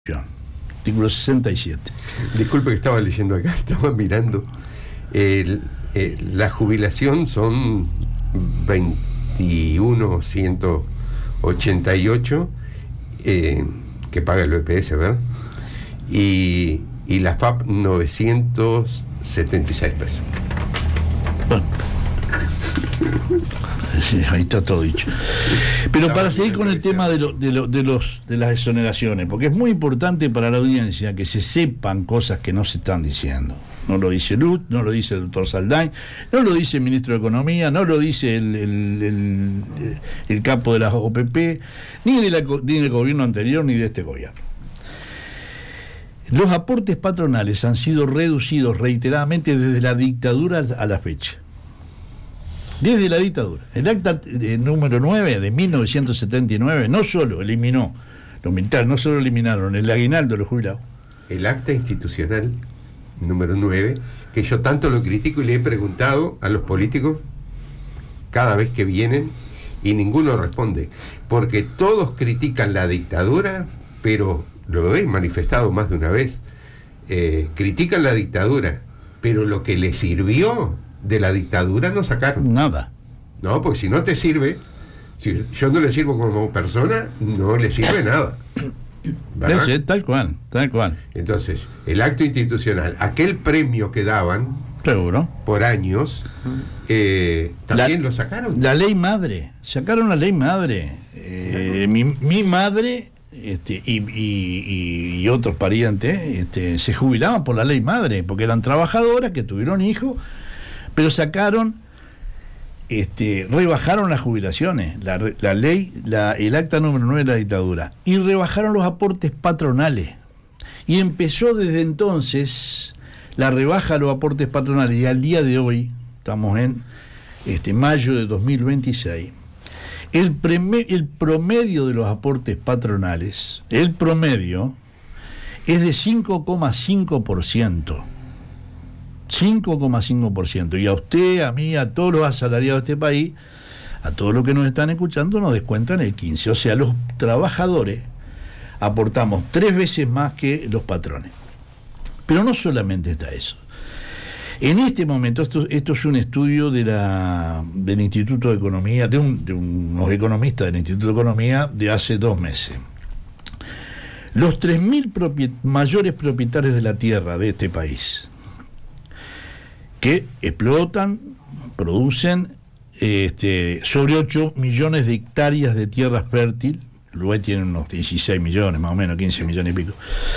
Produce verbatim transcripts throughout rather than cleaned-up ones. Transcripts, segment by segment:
Artículo sesenta y siete. Disculpe que estaba leyendo acá, estaba mirando. El, eh, la jubilación son veintiuno mil ciento ochenta y ocho eh, que paga el B P S, ¿verdad? Y, y la F A P novecientos setenta y seis pesos. Bueno. Sí, ahí está todo dicho. Pero Estaba para seguir con el tema de, lo, de, lo, de, los, de las exoneraciones, porque es muy importante para la audiencia que se sepan cosas que no se están diciendo. No lo dice Lutz, no lo dice el doctor Saldain, no lo dice el ministro de Economía, no lo dice el, el, el, el capo de la O P P, ni, de la, ni del gobierno anterior ni de este gobierno. Los aportes patronales han sido reducidos reiteradamente desde la dictadura a la fecha. Desde la dictadura. El acta eh, número nueve de mil novecientos setenta y nueve no solo eliminó, los militares no solo eliminaron el aguinaldo de los jubilados. El acta institucional número nueve, que yo tanto lo critico y le he preguntado a los políticos cada vez que vienen y ninguno responde. Porque todos critican la dictadura, pero lo he manifestado más de una vez. Eh, critican la dictadura, pero lo que les sirvió de la dictadura no sacaron nada. No, porque si no te sirve, si yo no le sirvo como persona, no le sirve nada. Sí, tal cual, tal cual. Entonces, el acto institucional, aquel premio que daban, seguro, por años, eh, también la, lo sacaron. La ley madre, sacaron la ley madre. Eh, mi, mi madre este, y, y, y otros parientes este, se jubilaban por la ley madre, porque eran trabajadoras que tuvieron hijos. Pero sacaron, este, rebajaron las jubilaciones, la, la ley, la, el acta número nueve de la dictadura, y rebajaron los aportes patronales. Y empezó desde entonces la rebaja de los aportes patronales, y al día de hoy, estamos en este, mayo de dos mil veintiséis, el, preme, el promedio de los aportes patronales, el promedio, es de cinco coma cinco por ciento. cinco coma cinco por ciento. Y a usted, a mí, a todos los asalariados de este país, a todos los que nos están escuchando, nos descuentan el quince por ciento. O sea, los trabajadores aportamos tres veces más que los patrones. Pero no solamente está eso. En este momento, esto, esto es un estudio de la, del Instituto de Economía, de, un, de unos economistas del Instituto de Economía de hace dos meses. Los tres mil propiet- mayores propietarios de la tierra de este país, que explotan, producen este, sobre ocho millones de hectáreas de tierra fértil, luego tienen unos dieciséis millones, más o menos, quince millones y pico,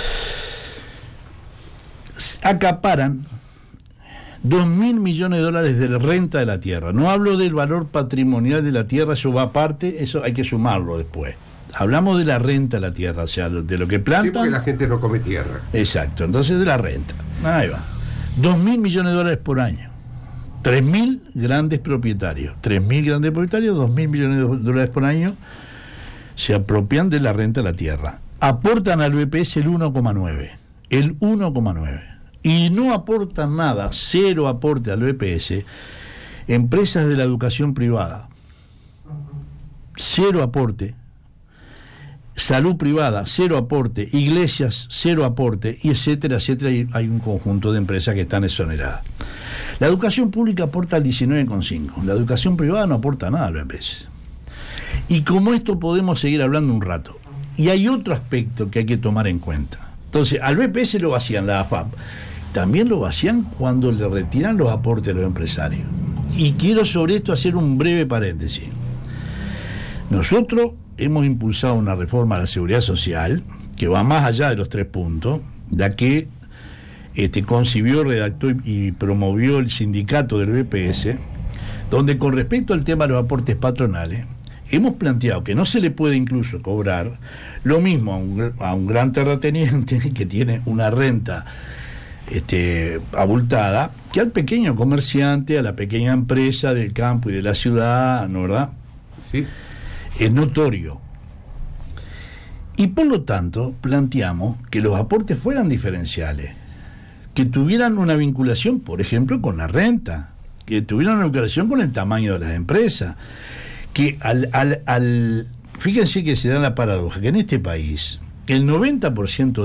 acaparan dos mil millones de dólares de renta de la tierra. No hablo del valor patrimonial de la tierra, eso va aparte, eso hay que sumarlo después. Hablamos de la renta de la tierra, o sea, de lo que plantan. Sí, porque la gente no come tierra. Exacto, entonces de la renta. Ahí va. Dos mil millones de dólares por año. Tres mil grandes propietarios. Tres mil grandes propietarios, dos mil millones de dólares por año se apropian de la renta de la tierra. Aportan al B P S el uno coma nueve. El uno coma nueve. Y no aportan nada, cero aporte al B P S, empresas de la educación privada. Cero aporte. Salud privada, cero aporte, iglesias, cero aporte, y etcétera, etcétera, y hay un conjunto de empresas que están exoneradas. La educación pública aporta el diecinueve coma cinco, la educación privada no aporta nada al B P S. Y como esto podemos seguir hablando un rato. Y hay otro aspecto que hay que tomar en cuenta. Entonces, al B P S lo vacían la A F A P, también lo vacían cuando le retiran los aportes a los empresarios. Y quiero sobre esto hacer un breve paréntesis. Nosotros hemos impulsado una reforma a la seguridad social que va más allá de los tres puntos, la que este, concibió, redactó y, y promovió el sindicato del B P S, donde con respecto al tema de los aportes patronales, hemos planteado que no se le puede incluso cobrar lo mismo a un, a un gran terrateniente que tiene una renta este, abultada, que al pequeño comerciante, a la pequeña empresa del campo y de la ciudad, ¿no, verdad? Sí. Es notorio. Y por lo tanto planteamos que los aportes fueran diferenciales, que tuvieran una vinculación, por ejemplo, con la renta, que tuvieran una vinculación con el tamaño de las empresas, que al, al, al fíjense que se da la paradoja, que en este país el noventa por ciento